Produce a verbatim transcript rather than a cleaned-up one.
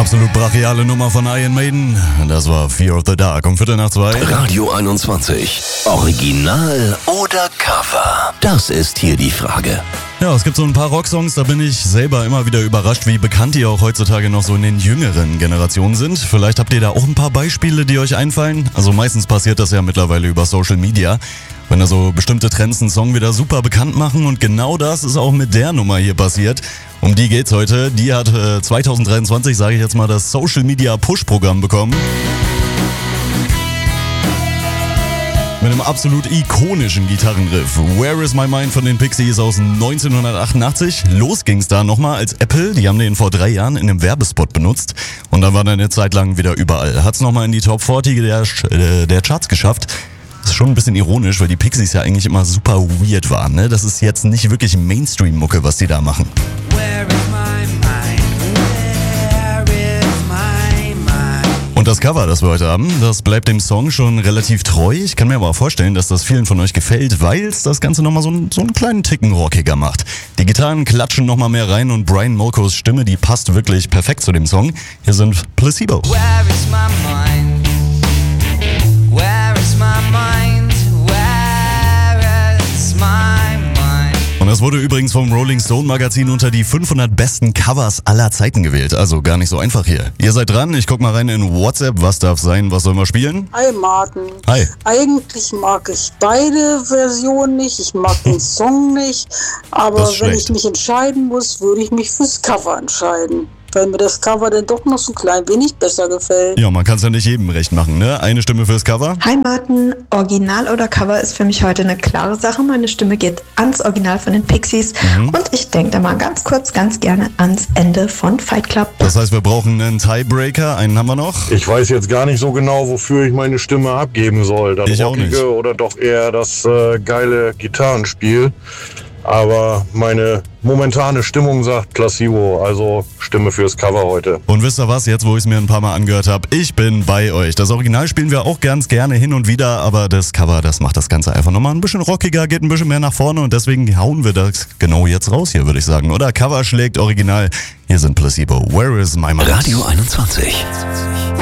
Absolut brachiale Nummer von Iron Maiden. Das war Fear of the Dark um Viertel nach zwei. Radio einundzwanzig. Original oder Cover? Das ist hier die Frage. Ja, es gibt so ein paar Rocksongs, da bin ich selber immer wieder überrascht, wie bekannt die auch heutzutage noch so in den jüngeren Generationen sind. Vielleicht habt ihr da auch ein paar Beispiele, die euch einfallen. Also meistens passiert das ja mittlerweile über Social Media, wenn da so bestimmte Trends einen Song wieder super bekannt machen. Und genau das ist auch mit der Nummer hier passiert. Um die geht's heute. Die hat äh, zwanzig dreiundzwanzig, sage ich jetzt mal, das Social Media Push-Programm bekommen. Mit einem absolut ikonischen Gitarrenriff. Where is my mind von den Pixies aus neunzehnhundertachtundachtzig. Los ging's da nochmal als Apple. Die haben den vor drei Jahren in einem Werbespot benutzt. Und dann war er eine Zeit lang wieder überall. Hat's nochmal in die Top vierzig der, äh, der Charts geschafft. Das ist schon ein bisschen ironisch, weil die Pixies ja eigentlich immer super weird waren. Ne? Das ist jetzt nicht wirklich Mainstream-Mucke, was die da machen. Where is my mind? Where is my mind? Und das Cover, das wir heute haben, das bleibt dem Song schon relativ treu. Ich kann mir aber auch vorstellen, dass das vielen von euch gefällt, weil es das Ganze nochmal so, einen- so einen kleinen Ticken rockiger macht. Die Gitarren klatschen nochmal mehr rein und Brian Molkos Stimme, die passt wirklich perfekt zu dem Song. Hier sind Placebo. Where is my mind? Where is my mind? Where is my mind? Und das wurde übrigens vom Rolling Stone Magazin unter die fünfhundert besten Covers aller Zeiten gewählt. Also gar nicht so einfach hier. Ihr seid dran, ich guck mal rein in WhatsApp. Was darf sein, was sollen wir spielen? Hi Martin. Hi. Eigentlich mag ich beide Versionen nicht. Ich mag den Song nicht. Aber Das ist wenn schlecht. ich mich entscheiden muss, würde ich mich fürs Cover entscheiden. Weil mir das Cover dann doch noch so ein klein wenig besser gefällt. Ja, man kann es ja nicht jedem recht machen, ne? Eine Stimme fürs Cover. Hi Martin, Original oder Cover ist für mich heute eine klare Sache. Meine Stimme geht ans Original von den Pixies und ich denke da mal ganz kurz, ganz gerne ans Ende von Fight Club. Das heißt, wir brauchen einen Tiebreaker. Einen haben wir noch. Ich weiß jetzt gar nicht so genau, wofür ich meine Stimme abgeben soll. Das Ich auch Rockige nicht. oder doch eher das äh, geile Gitarrenspiel. Aber meine momentane Stimmung sagt Placebo, also Stimme fürs Cover heute. Und wisst ihr was, jetzt wo ich es mir ein paar Mal angehört habe, ich bin bei euch. Das Original spielen wir auch ganz gerne hin und wieder, aber das Cover, das macht das Ganze einfach nochmal ein bisschen rockiger, geht ein bisschen mehr nach vorne und deswegen hauen wir das genau jetzt raus hier, würde ich sagen. Oder Cover schlägt Original. Hier sind Placebo. Where is my mind? Radio einundzwanzig.